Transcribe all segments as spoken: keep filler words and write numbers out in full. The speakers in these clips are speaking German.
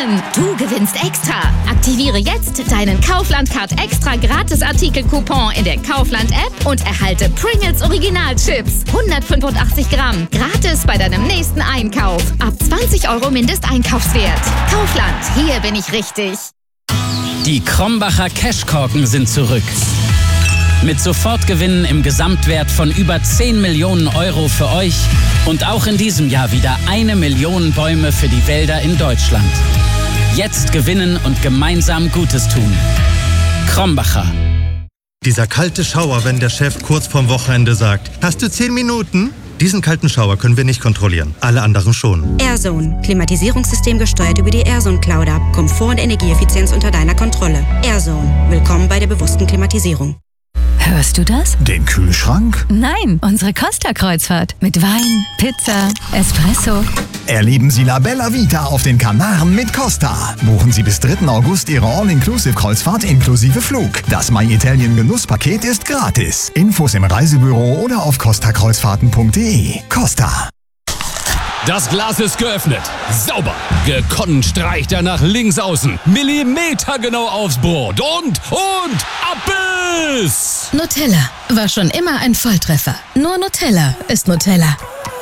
gewinnen. Du gewinnst extra. Aktiviere jetzt deinen Kaufland-Card extra Gratis-Artikel-Coupon in der Kaufland-App und erhalte Pringles Original-Chips. hundertfünfundachtzig Gramm. Gratis bei deinem nächsten Einkauf. Ab zwanzig Euro Mindesteinkaufswert. Kaufland, hier bin ich richtig. Die Krombacher Cashkorken sind zurück. Mit Sofortgewinnen im Gesamtwert von über zehn Millionen Euro für euch und auch in diesem Jahr wieder eine Million Bäume für die Wälder in Deutschland. Jetzt gewinnen und gemeinsam Gutes tun. Krombacher. Dieser kalte Schauer, wenn der Chef kurz vorm Wochenende sagt, hast du zehn Minuten? Diesen kalten Schauer können wir nicht kontrollieren, alle anderen schon. AirZone. Klimatisierungssystem gesteuert über die AirZone Cloud App. Komfort und Energieeffizienz unter deiner Kontrolle. AirZone. Willkommen bei der bewussten Klimatisierung. Hörst du das? Den Kühlschrank? Nein, unsere Costa-Kreuzfahrt. Mit Wein, Pizza, Espresso. Erleben Sie La Bella Vita auf den Kanaren mit Costa. Buchen Sie bis dritten August Ihre All-Inclusive-Kreuzfahrt inklusive Flug. Das My Italien Genusspaket ist gratis. Infos im Reisebüro oder auf costa kreuzfahrten punkt de. Costa. Das Glas ist geöffnet. Sauber. Gekonnt streicht er nach links außen. Millimetergenau aufs Brot. Und, und, Abbiss! Nutella war schon immer ein Volltreffer. Nur Nutella ist Nutella.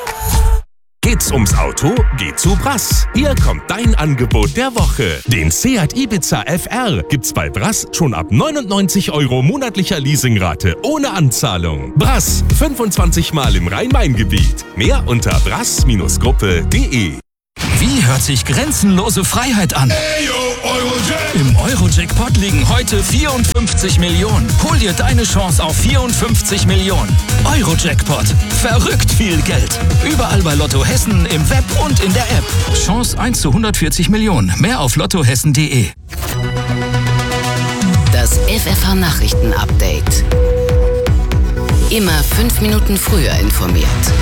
Geht's ums Auto? Geh zu Brass. Hier kommt dein Angebot der Woche. Den Seat Ibiza F R gibt's bei Brass schon ab neunundneunzig Euro monatlicher Leasingrate ohne Anzahlung. Brass, fünfundzwanzig Mal im Rhein-Main-Gebiet. Mehr unter brass Gruppe punkt de. Wie hört sich grenzenlose Freiheit an? Hey, yo, Eurojack. Im Eurojackpot liegen heute vierundfünfzig Millionen. Hol dir deine Chance auf vierundfünfzig Millionen. Eurojackpot. Verrückt viel Geld. Überall bei Lotto Hessen, im Web und in der App. Chance eins zu hundertvierzig Millionen. Mehr auf lottohessen punkt de. Das F F H-Nachrichten-Update. Immer fünf Minuten früher informiert.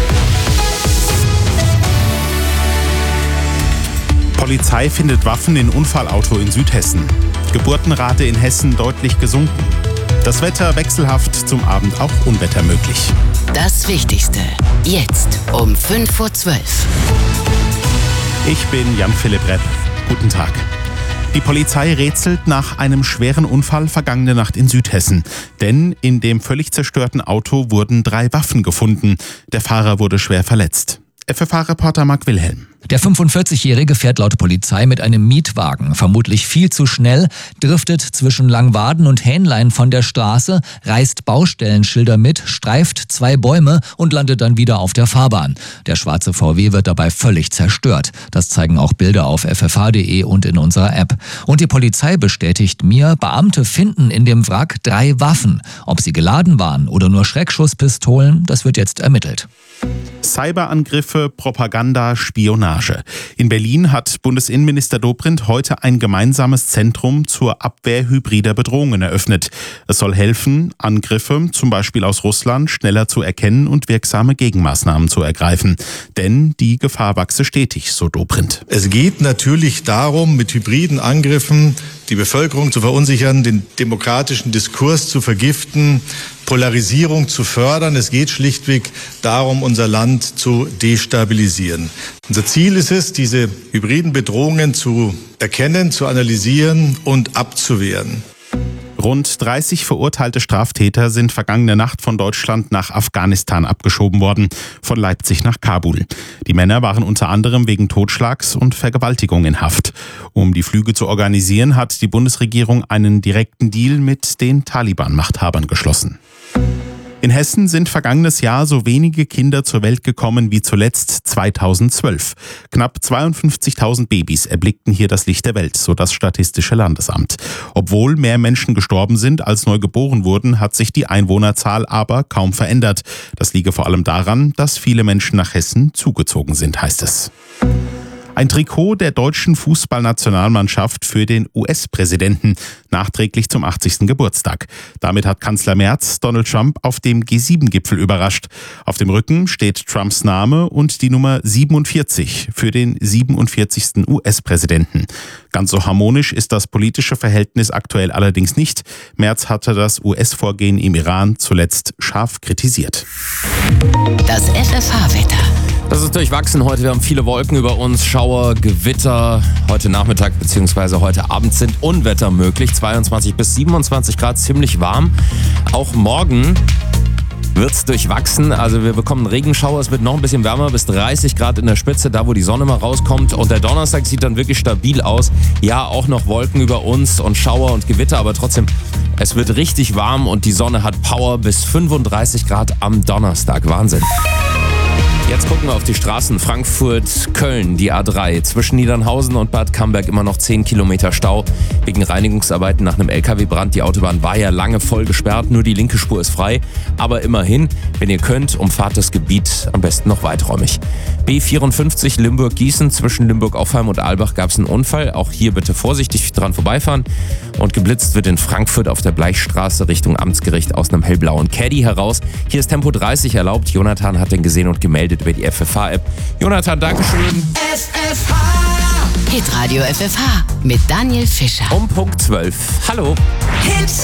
Polizei findet Waffen in Unfallauto in Südhessen. Geburtenrate in Hessen deutlich gesunken. Das Wetter wechselhaft, zum Abend auch Unwetter möglich. Das Wichtigste. Jetzt um fünf vor zwölf. Ich bin Jan-Philipp Repp. Guten Tag. Die Polizei rätselt nach einem schweren Unfall vergangene Nacht in Südhessen. Denn in dem völlig zerstörten Auto wurden drei Waffen gefunden. Der Fahrer wurde schwer verletzt. F F H-Reporter Marc Wilhelm. Der fünfundvierzigjährige fährt laut Polizei mit einem Mietwagen, vermutlich viel zu schnell, driftet zwischen Langwaden und Hähnlein von der Straße, reißt Baustellenschilder mit, streift zwei Bäume und landet dann wieder auf der Fahrbahn. Der schwarze V W wird dabei völlig zerstört. Das zeigen auch Bilder auf f f h punkt de und in unserer App. Und die Polizei bestätigt mir, Beamte finden in dem Wrack drei Waffen. Ob sie geladen waren oder nur Schreckschusspistolen, das wird jetzt ermittelt. Cyberangriffe, Propaganda, Spionage. In Berlin hat Bundesinnenminister Dobrindt heute ein gemeinsames Zentrum zur Abwehr hybrider Bedrohungen eröffnet. Es soll helfen, Angriffe, zum Beispiel aus Russland, schneller zu erkennen und wirksame Gegenmaßnahmen zu ergreifen. Denn die Gefahr wachse stetig, so Dobrindt. Es geht natürlich darum, mit hybriden Angriffen die Bevölkerung zu verunsichern, den demokratischen Diskurs zu vergiften, Polarisierung zu fördern. Es geht schlichtweg darum, unser Land zu destabilisieren. Unser Ziel ist es, diese hybriden Bedrohungen zu erkennen, zu analysieren und abzuwehren. Rund dreißig verurteilte Straftäter sind vergangene Nacht von Deutschland nach Afghanistan abgeschoben worden, von Leipzig nach Kabul. Die Männer waren unter anderem wegen Totschlags und Vergewaltigung in Haft. Um die Flüge zu organisieren, hat die Bundesregierung einen direkten Deal mit den Taliban-Machthabern geschlossen. In Hessen sind vergangenes Jahr so wenige Kinder zur Welt gekommen wie zuletzt zweitausendzwölf. Knapp zweiundfünfzigtausend Babys erblickten hier das Licht der Welt, so das Statistische Landesamt. Obwohl mehr Menschen gestorben sind, als neu geboren wurden, hat sich die Einwohnerzahl aber kaum verändert. Das liege vor allem daran, dass viele Menschen nach Hessen zugezogen sind, heißt es. Ein Trikot der deutschen Fußballnationalmannschaft für den U S-Präsidenten, nachträglich zum achtzigsten Geburtstag. Damit hat Kanzler Merz Donald Trump auf dem G sieben Gipfel überrascht. Auf dem Rücken steht Trumps Name und die Nummer siebenundvierzig für den siebenundvierzigsten U S-Präsidenten. Ganz so harmonisch ist das politische Verhältnis aktuell allerdings nicht. Merz hatte das U S-Vorgehen im Iran zuletzt scharf kritisiert. Das F F H-Wetter. Das ist durchwachsen heute. Wir haben viele Wolken über uns, Schauer, Gewitter. Heute Nachmittag bzw. heute Abend sind Unwetter möglich. zweiundzwanzig bis siebenundzwanzig Grad, ziemlich warm. Auch morgen wird's durchwachsen. Also wir bekommen Regenschauer. Es wird noch ein bisschen wärmer, bis dreißig Grad in der Spitze, da wo die Sonne mal rauskommt. Und der Donnerstag sieht dann wirklich stabil aus. Ja, auch noch Wolken über uns und Schauer und Gewitter, aber trotzdem, es wird richtig warm und die Sonne hat Power bis fünfunddreißig Grad am Donnerstag. Wahnsinn. Jetzt gucken wir auf die Straßen. Frankfurt, Köln, die A drei. Zwischen Niedernhausen und Bad Camberg immer noch zehn Kilometer Stau wegen Reinigungsarbeiten nach einem L K W-Brand. Die Autobahn war ja lange voll gesperrt, nur die linke Spur ist frei. Aber immerhin, wenn ihr könnt, umfahrt das Gebiet am besten noch weiträumig. B vierundfünfzig Limburg-Gießen. Zwischen Limburg-Aufheim und Albach gab es einen Unfall. Auch hier bitte vorsichtig dran vorbeifahren. Und geblitzt wird in Frankfurt auf der Bleichstraße Richtung Amtsgericht aus einem hellblauen Caddy heraus. Hier ist Tempo dreißig erlaubt. Jonathan hat den gesehen und gemeldet über die F F H-App. Jonathan, Dankeschön. F F H. Hitradio F F H mit Daniel Fischer. Um Punkt zwölf. Hallo. Hits